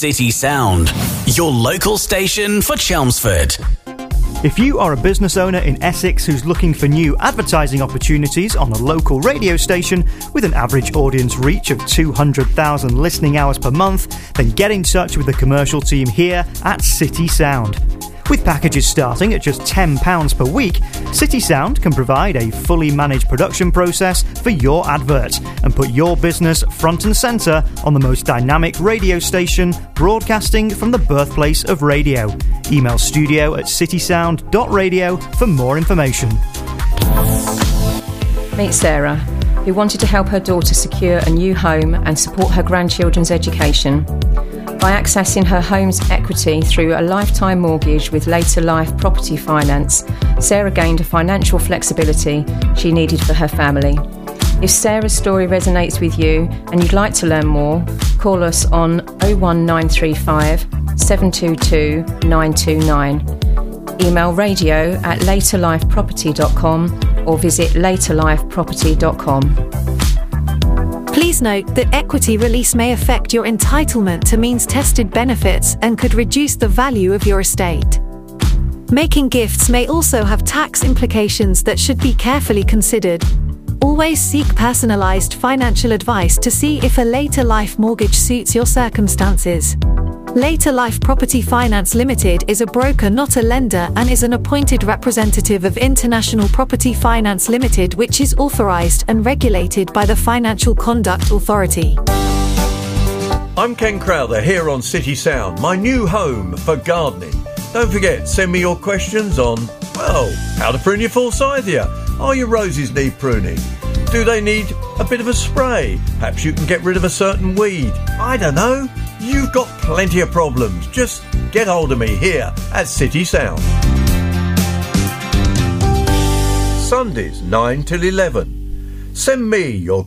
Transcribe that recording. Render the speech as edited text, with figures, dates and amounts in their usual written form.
City Sound, your local station for Chelmsford. If you are a business owner in Essex who's looking for new advertising opportunities on a local radio station with an average audience reach of 200,000 listening hours per month, then get in touch with the commercial team here at City Sound. With packages starting at just £10 per week, City Sound can provide a fully managed production process for your advert and put your business front and centre on the most dynamic radio station broadcasting from the birthplace of radio. Email studio@citysound.radio for more information. Meet Sarah, who wanted to help her daughter secure a new home and support her grandchildren's education. By accessing her home's equity through a lifetime mortgage with later life property finance, Sarah gained a financial flexibility she needed for her family. If Sarah's story resonates with you and you'd like to learn more, call us on 01935 722 929. Email radio@laterlifeproperty.com or visit laterlifeproperty.com. Please note that equity release may affect your entitlement to means-tested benefits and could reduce the value of your estate. Making gifts may also have tax implications that should be carefully considered. Always seek personalised financial advice to see if a later life mortgage suits your circumstances. Later Life Property Finance Limited is a broker, not a lender, and is an appointed representative of International Property Finance Limited, which is authorised and regulated by the Financial Conduct Authority. I'm Ken Crowther here on City Sound, my new home for gardening. Don't forget, send me your questions on, how to prune your forsythia. Are your roses need pruning? Do they need a bit of a spray? Perhaps you can get rid of a certain weed. I don't know. You've got plenty of problems. Just get hold of me here at City Sound. Sundays 9 till 11. Send me your